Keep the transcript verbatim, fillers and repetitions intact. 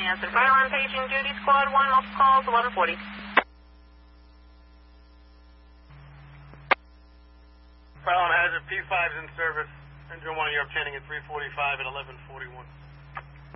Answer. Fire alarm paging duty squad one, local calls eleven forty. Fire alarm hazard P five is in service. Engine one, you're obtaining at three forty-five at eleven forty-one.